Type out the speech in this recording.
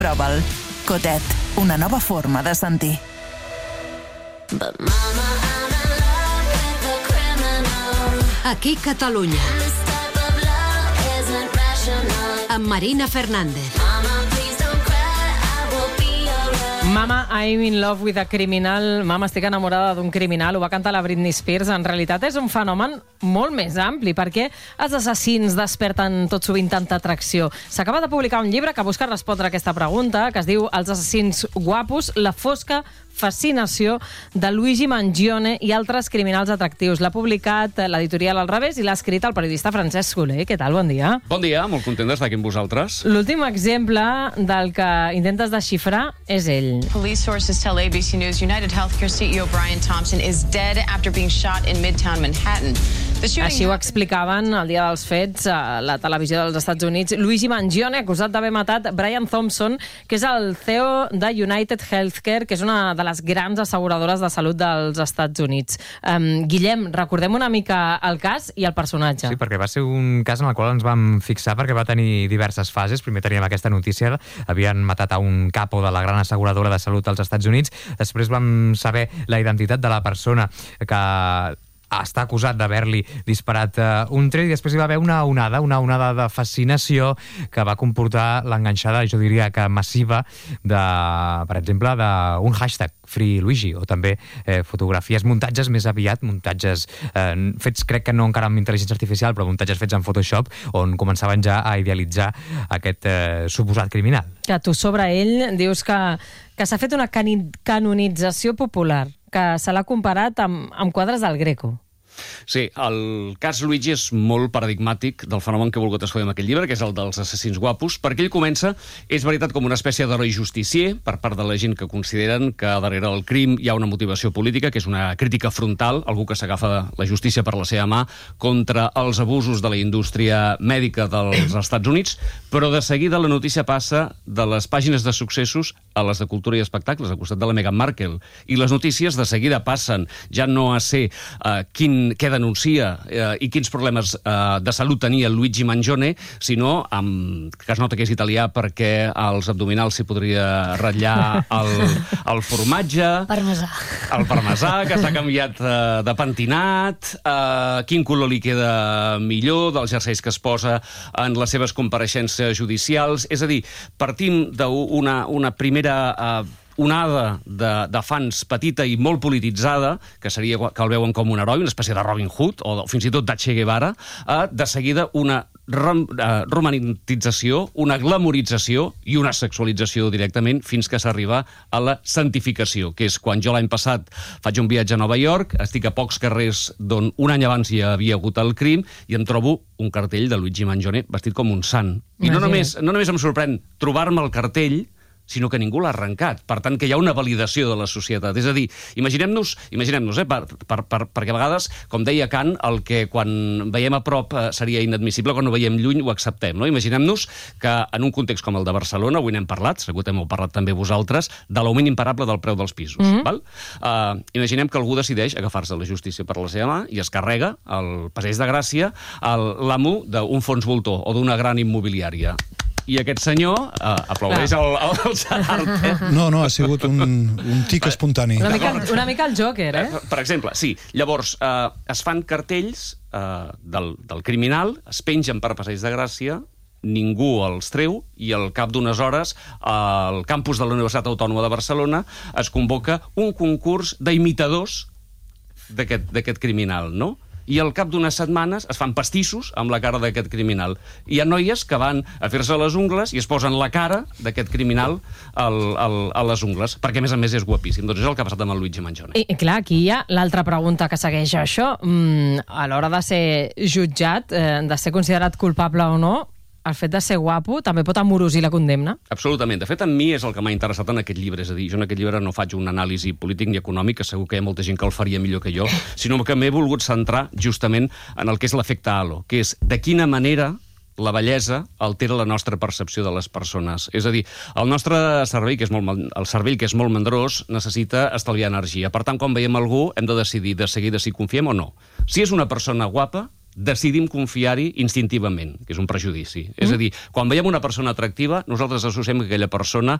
Prova'l. Cotet, una nova forma de sentir. Aquí Catalunya. Amb Marina Fernández. Mama, I'm in love with a criminal. Mama, estic enamorada d'un criminal. Ho va cantar la Britney Spears. En realitat és un fenomen molt més ampli. Per què els assassins desperten tot sovint tanta atracció? S'acaba de publicar un llibre que busca respondre a aquesta pregunta, que es diu Els assassins guapos, la fosca fascinació de Luigi Mangione i altres criminals atractius. L'ha publicat l'editorial Al Revés i l'ha escrit el periodista Francesc Soler. Què tal? Bon dia. Bon dia, molt content d'estar aquí amb vosaltres. L'últim exemple del que intentes desxifrar és ell. Police sources tell ABC News United Healthcare CEO Brian Thompson is dead after being shot in Midtown Manhattan. Així ho explicaven el dia dels fets a la televisió dels Estats Units. Luigi Mangione, acusat d'haver matat Brian Thompson, que és el CEO de United Healthcare, que és una de les grans asseguradores de salut dels Estats Units. Guillem, recordem una mica el cas i el personatge. Sí, perquè va ser un cas en el qual ens vam fixar perquè va tenir diverses fases. Primer teníem aquesta notícia, havien matat a un capo de la gran asseguradora de salut als Estats Units. Després vam saber la identitat de la persona que està acusat d'haver-li disparat un tret, i després hi va haver una onada de fascinació que va comportar l'enganxada, jo diria que massiva, per exemple, d'un hashtag, Free Luigi, o també fotografies, muntatges més aviat, muntatges fets, crec que no encara amb intel·ligència artificial, però muntatges fets en Photoshop, on començaven ja a idealitzar aquest suposat criminal. Que tu sobre ell dius que s'ha fet una canonització popular, que se l'ha comparat amb quadres del Greco. Sí, el cas Luigi és molt paradigmàtic del fenomen que he volgut estudiar en aquest llibre, que és el dels assassins guapos, perquè ell comença, és veritat, com una espècie d'heroi justicier per part de la gent que consideren que darrere del crim hi ha una motivació política, que és una crítica frontal, algú que s'agafa la justícia per la seva mà contra els abusos de la indústria mèdica dels Estats Units, però de seguida la notícia passa de les pàgines de successos a les de cultura i espectacles, al costat de la Meghan Markle, i les notícies de seguida passen ja no a ser què denuncia i quins problemes de salut tenia Luigi Mangione, sinó que es nota que és italià perquè als abdominals s'hi podria ratllar el formatge, el parmesà, que s'ha canviat de pentinat, quin color li queda millor, dels jerseis que es posa en les seves compareixences judicials. És a dir, partim d'una primera onada de fans petita i molt polititzada, que seria que el veuen com un heroi, una espècie de Robin Hood, o fins i tot de Che Guevara, de seguida una romanització, una glamorització i una sexualització directament, fins que s'arriba a la santificació, que és quan jo l'any passat faig un viatge a Nova York, estic a pocs carrers d'on un any abans hi havia hagut el crim, i em trobo un cartell de Luigi Mangione vestit com un sant. I no només em sorprèn trobar-me el cartell, sinó que ningú l'ha arrencat. Per tant, que hi ha una validació de la societat. És a dir, imaginem-nos, perquè a vegades, com deia Kant, el que quan veiem a prop seria inadmissible, quan ho veiem lluny ho acceptem, no? Imaginem-nos que en un context com el de Barcelona, avui n'hem parlat, segur que heu parlat també vosaltres, de l'augment imparable del preu dels pisos. Val? Imaginem que algú decideix agafar-se la justícia per la seva mà i es carrega al Passeig de Gràcia l'amo d'un fons voltor o d'una gran immobiliària. I aquest senyor aplaudeix el xarart. No, ha sigut un tic espontani. Una mica el Joker, Per exemple, sí. Llavors, es fan cartells del criminal, es pengen per Passeig de Gràcia, ningú els treu, i al cap d'unes hores al campus de la Universitat Autònoma de Barcelona es convoca un concurs d'imitadors d'aquest criminal, no? I al cap d'unes setmanes es fan pastissos amb la cara d'aquest criminal. Hi ha noies que van a fer-se les ungles i es posen la cara d'aquest criminal a les ungles, perquè a més és guapíssim. Doncs és el que ha passat amb el Luigi Mangione. I clar, aquí hi ha l'altra pregunta que segueix això. A l'hora de ser jutjat, de ser considerat culpable o no, el fet de ser guapo també pot amorosir la condemna? Absolutament. De fet, a mi és el que m'ha interessat en aquest llibre. És a dir, jo en aquest llibre no faig una anàlisi polític ni econòmic, que segur que hi ha molta gent que el faria millor que jo, sinó que m'he volgut centrar justament en el que és l'efecte halo, que és de quina manera la bellesa altera la nostra percepció de les persones. És a dir, el nostre cervell, que és molt mandrós, necessita estalviar energia. Per tant, quan veiem algú, hem de decidir de seguida si confiem o no. Si és una persona guapa, decidim confiar-hi instintivament, que és un prejudici. És a dir, quan veiem una persona atractiva, nosaltres associem que aquella persona